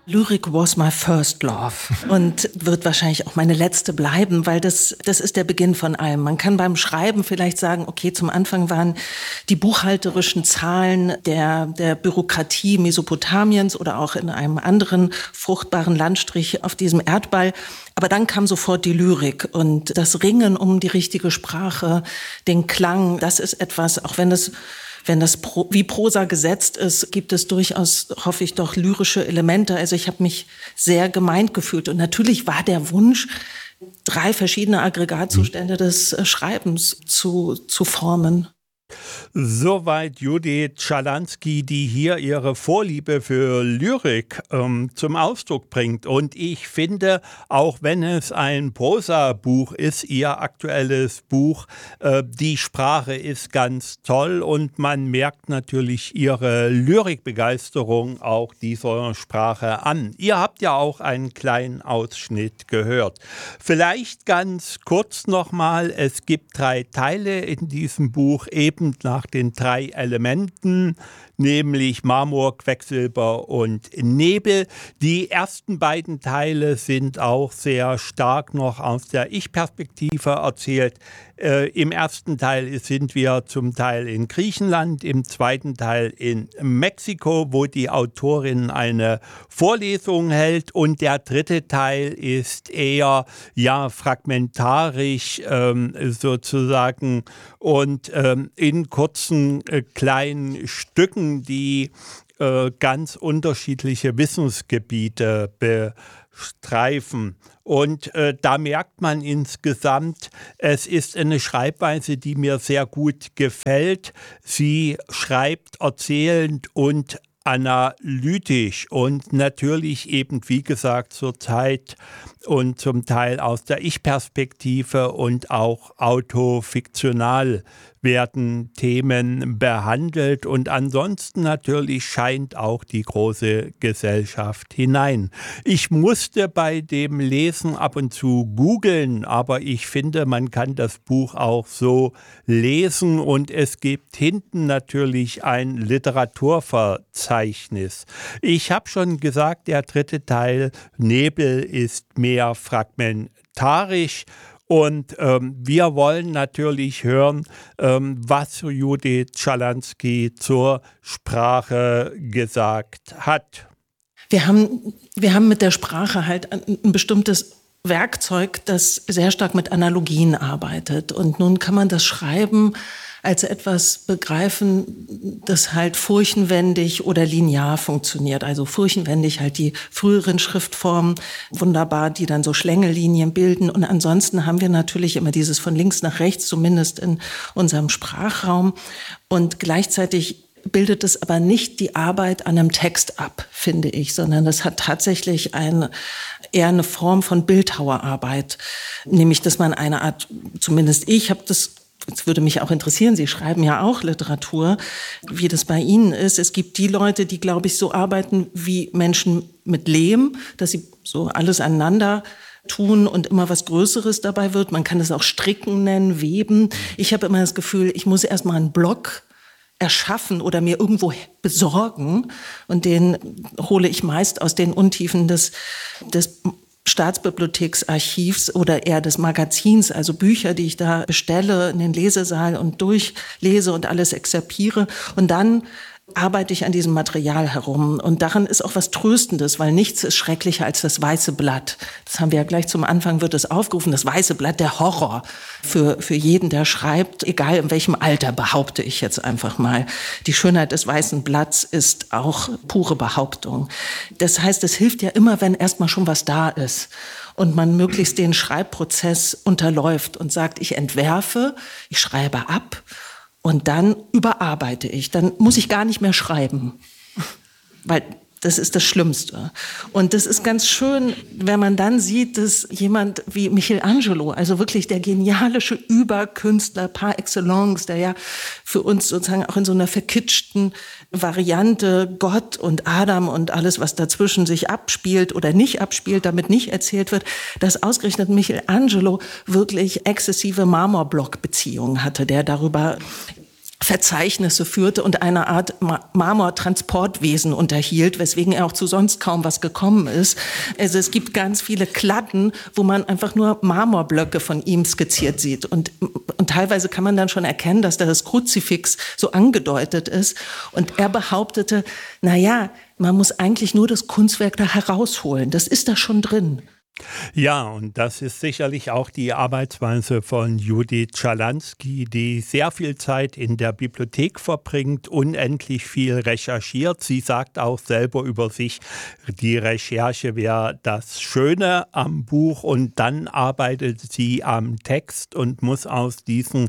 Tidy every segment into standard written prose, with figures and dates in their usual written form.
Lyrik was my first love und wird wahrscheinlich auch meine letzte bleiben, weil das ist der Beginn von allem. Man kann beim Schreiben vielleicht sagen, okay, zum Anfang waren die buchhalterischen Zahlen der Bürokratie Mesopotamiens oder auch in einem anderen fruchtbaren Landstrich auf diesem Erdball. Aber dann kam sofort die Lyrik und das Ringen um die richtige Sprache, den Klang, das ist etwas, auch wenn das wie Prosa gesetzt ist, gibt es durchaus, hoffe ich doch, lyrische Elemente. Also ich habe mich sehr gemeint gefühlt. Und natürlich war der Wunsch, 3 verschiedene Aggregatzustände des Schreibens zu formen. Soweit Judith Schalansky, die hier ihre Vorliebe für Lyrik zum Ausdruck bringt. Und ich finde, auch wenn es ein Prosa-Buch ist, ihr aktuelles Buch, die Sprache ist ganz toll und man merkt natürlich ihre Lyrikbegeisterung auch dieser Sprache an. Ihr habt ja auch einen kleinen Ausschnitt gehört. Vielleicht ganz kurz nochmal, es gibt 3 Teile in diesem Buch, eben nach den 3 Elementen, nämlich Marmor, Quecksilber und Nebel. Die ersten beiden Teile sind auch sehr stark noch aus der Ich-Perspektive erzählt. Im ersten Teil sind wir zum Teil in Griechenland, im zweiten Teil in Mexiko, wo die Autorin eine Vorlesung hält, und der dritte Teil ist eher fragmentarisch sozusagen und in kurzen kleinen Stücken, die ganz unterschiedliche Wissensgebiete bestreifen. Und da merkt man insgesamt, es ist eine Schreibweise, die mir sehr gut gefällt. Sie schreibt erzählend und analytisch und natürlich eben, wie gesagt, zur Zeit und zum Teil aus der Ich-Perspektive und auch autofiktional werden Themen behandelt, und ansonsten natürlich scheint auch die große Gesellschaft hinein. Ich musste bei dem Lesen ab und zu googeln, aber ich finde, man kann das Buch auch so lesen, und es gibt hinten natürlich ein Literaturverzeichnis. Ich habe schon gesagt, der dritte Teil, Nebel, ist mehr fragmentarisch. Und wir wollen natürlich hören, was Judith Schalansky zur Sprache gesagt hat. Wir haben mit der Sprache halt ein bestimmtes Werkzeug, das sehr stark mit Analogien arbeitet. Und nun kann man das Schreiben als etwas begreifen, das halt furchenwendig oder linear funktioniert. Also furchenwendig halt die früheren Schriftformen, wunderbar, die dann so Schlängellinien bilden. Und ansonsten haben wir natürlich immer dieses von links nach rechts, zumindest in unserem Sprachraum. Und gleichzeitig bildet es aber nicht die Arbeit an einem Text ab, finde ich, sondern das hat tatsächlich eher eine Form von Bildhauerarbeit. Nämlich, dass man eine Art, zumindest ich habe das. Das würde mich auch interessieren, Sie schreiben ja auch Literatur, wie das bei Ihnen ist. Es gibt die Leute, die, glaube ich, so arbeiten wie Menschen mit Lehm, dass sie so alles aneinander tun und immer was Größeres dabei wird. Man kann es auch Stricken nennen, Weben. Ich habe immer das Gefühl, ich muss erst mal einen Block erschaffen oder mir irgendwo besorgen. Und den hole ich meist aus den Untiefen des Staatsbibliotheksarchivs oder eher des Magazins, also Bücher, die ich da bestelle in den Lesesaal und durchlese und alles exerpiere. Und dann arbeite ich an diesem Material herum. Und daran ist auch was Tröstendes, weil nichts ist schrecklicher als das weiße Blatt. Das haben wir ja gleich zum Anfang, wird es aufgerufen, das weiße Blatt, der Horror für jeden, der schreibt, egal in welchem Alter, behaupte ich jetzt einfach mal. Die Schönheit des weißen Blatts ist auch pure Behauptung. Das heißt, es hilft ja immer, wenn erstmal schon was da ist und man möglichst den Schreibprozess unterläuft und sagt, ich entwerfe, ich schreibe ab, und dann überarbeite ich. Dann muss ich gar nicht mehr schreiben, weil das ist das Schlimmste. Und das ist ganz schön, wenn man dann sieht, dass jemand wie Michelangelo, also wirklich der genialische Überkünstler par excellence, der ja für uns sozusagen auch in so einer verkitschten Variante Gott und Adam und alles, was dazwischen sich abspielt oder nicht abspielt, damit nicht erzählt wird, dass ausgerechnet Michelangelo wirklich exzessive Marmorblock-Beziehungen hatte, der darüber Verzeichnisse führte und eine Art Marmortransportwesen unterhielt, weswegen er auch zu sonst kaum was gekommen ist. Also es gibt ganz viele Kladden, wo man einfach nur Marmorblöcke von ihm skizziert sieht. Und teilweise kann man dann schon erkennen, dass da das Kruzifix so angedeutet ist. Und er behauptete, man muss eigentlich nur das Kunstwerk da herausholen. Das ist da schon drin. Ja, und das ist sicherlich auch die Arbeitsweise von Judith Schalansky, die sehr viel Zeit in der Bibliothek verbringt, unendlich viel recherchiert. Sie sagt auch selber über sich, die Recherche wäre das Schöne am Buch, und dann arbeitet sie am Text und muss aus diesen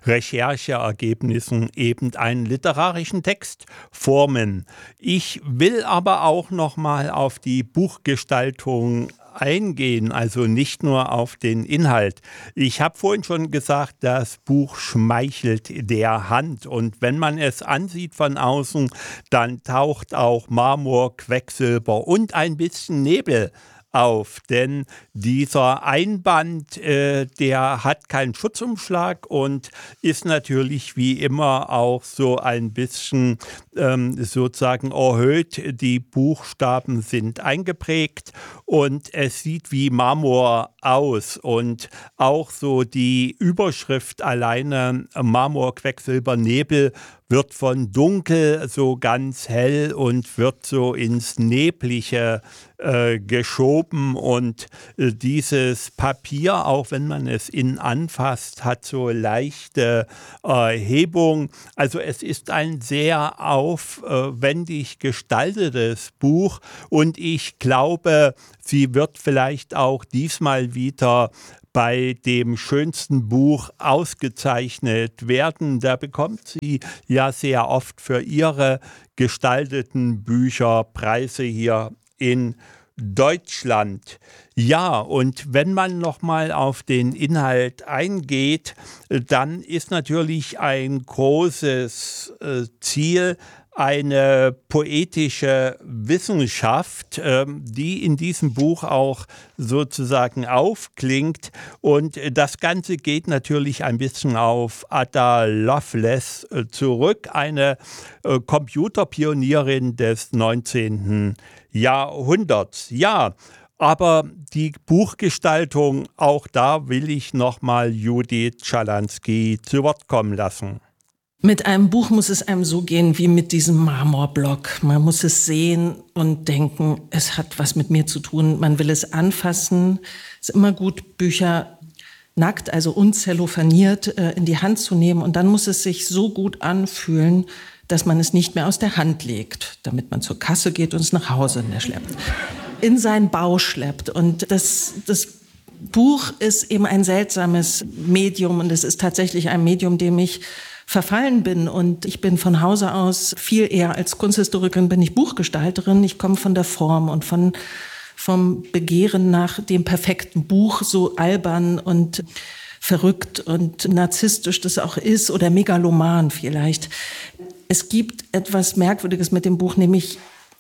Rechercheergebnissen eben einen literarischen Text formen. Ich will aber auch noch mal auf die Buchgestaltung eingehen, also nicht nur auf den Inhalt. Ich habe vorhin schon gesagt, das Buch schmeichelt der Hand, und wenn man es ansieht von außen, dann taucht auch Marmor, Quecksilber und ein bisschen Nebel auf, denn dieser Einband, der hat keinen Schutzumschlag und ist natürlich wie immer auch so ein bisschen sozusagen erhöht. Die Buchstaben sind eingeprägt und es sieht wie Marmor aus, und auch so die Überschrift alleine Marmor, Quecksilber, Nebel wird von dunkel so ganz hell und wird so ins Neblige geschoben, und dieses Papier, auch wenn man es innen anfasst, hat so leichte Hebung. Also es ist ein sehr aufwendig gestaltetes Buch, und ich glaube, sie wird vielleicht auch diesmal wieder bei dem schönsten Buch ausgezeichnet werden. Da bekommt sie ja sehr oft für ihre gestalteten Bücher Preise hier in Deutschland. Ja, und wenn man nochmal auf den Inhalt eingeht, dann ist natürlich ein großes Ziel eine poetische Wissenschaft, die in diesem Buch auch sozusagen aufklingt. Und das Ganze geht natürlich ein bisschen auf Ada Lovelace zurück, eine Computerpionierin des 19. Jahrhunderts. Ja, aber die Buchgestaltung, auch da will ich nochmal Judith Schalansky zu Wort kommen lassen. Mit einem Buch muss es einem so gehen wie mit diesem Marmorblock. Man muss es sehen und denken, es hat was mit mir zu tun. Man will es anfassen. Es ist immer gut, Bücher nackt, also unzellophaniert, in die Hand zu nehmen. Und dann muss es sich so gut anfühlen, dass man es nicht mehr aus der Hand legt, damit man zur Kasse geht und es nach Hause in seinen Bau schleppt. Und das Buch ist eben ein seltsames Medium, und es ist tatsächlich ein Medium, dem ich verfallen bin, und ich bin von Hause aus viel eher als Kunsthistorikerin bin ich Buchgestalterin. Ich komme von der Form und vom Begehren nach dem perfekten Buch, so albern und verrückt und narzisstisch das auch ist, oder megaloman vielleicht. Es gibt etwas Merkwürdiges mit dem Buch, nämlich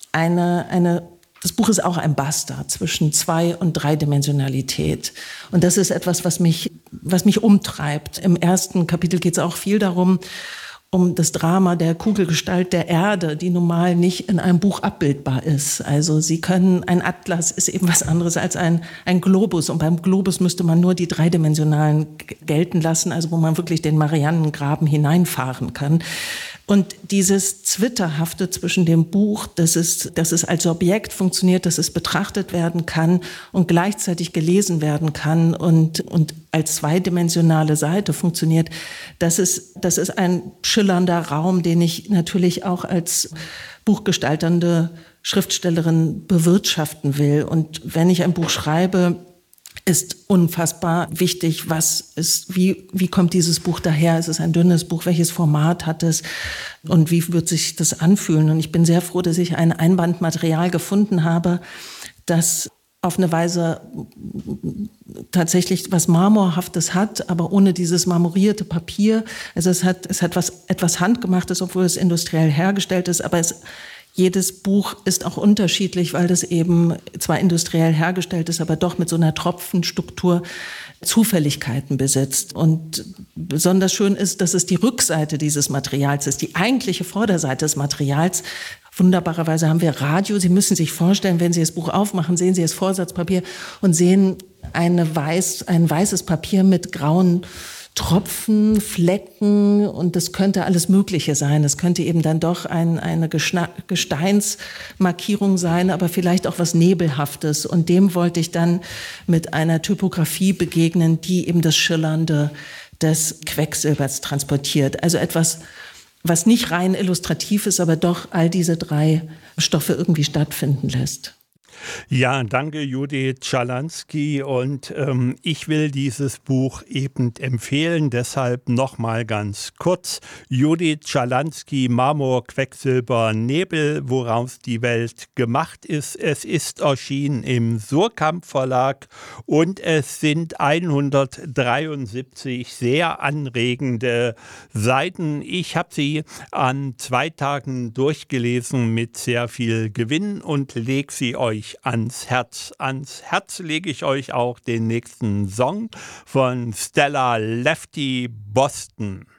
das Buch ist auch ein Bastard zwischen 2- und 3-Dimensionalität. Und das ist etwas, was mich umtreibt. Im ersten Kapitel geht es auch viel darum, um das Drama der Kugelgestalt der Erde, die normal nicht in einem Buch abbildbar ist. Also ein Atlas ist eben was anderes als ein Globus. Und beim Globus müsste man nur die 3-dimensionalen gelten lassen, also wo man wirklich den Marianengraben hineinfahren kann. Und dieses Zwitterhafte zwischen dem Buch, dass es als Objekt funktioniert, dass es betrachtet werden kann und gleichzeitig gelesen werden kann und als 2-dimensionale Seite funktioniert, das ist ein schillernder Raum, den ich natürlich auch als buchgestaltende Schriftstellerin bewirtschaften will. Und wenn ich ein Buch schreibe, ist unfassbar wichtig, wie kommt dieses Buch daher? Ist es ein dünnes Buch? Welches Format hat es? Und wie wird sich das anfühlen? Und ich bin sehr froh, dass ich ein Einbandmaterial gefunden habe, das auf eine Weise tatsächlich was Marmorhaftes hat, aber ohne dieses marmorierte Papier. Also es hat etwas Handgemachtes, obwohl es industriell hergestellt ist, aber Jedes Buch ist auch unterschiedlich, weil das eben zwar industriell hergestellt ist, aber doch mit so einer Tropfenstruktur Zufälligkeiten besitzt. Und besonders schön ist, dass es die Rückseite dieses Materials ist, die eigentliche Vorderseite des Materials. Wunderbarerweise haben wir Radio. Sie müssen sich vorstellen, wenn Sie das Buch aufmachen, sehen Sie das Vorsatzpapier und sehen ein weißes Papier mit grauen Tropfen, Flecken, und das könnte alles Mögliche sein. Das könnte eben dann doch eine Gesteinsmarkierung sein, aber vielleicht auch was Nebelhaftes. Und dem wollte ich dann mit einer Typografie begegnen, die eben das Schillernde des Quecksilbers transportiert. Also etwas, was nicht rein illustrativ ist, aber doch all diese drei Stoffe irgendwie stattfinden lässt. Ja, danke Judith Schalansky, und ich will dieses Buch eben empfehlen, deshalb nochmal ganz kurz. Judith Schalansky, Marmor, Quecksilber, Nebel, woraus die Welt gemacht ist. Es ist erschienen im Suhrkamp Verlag und es sind 173 sehr anregende Seiten. Ich habe sie an 2 Tagen durchgelesen mit sehr viel Gewinn und lege sie euch ans Herz. Ans Herz lege ich euch auch den nächsten Song von Stella Lefty, Boston.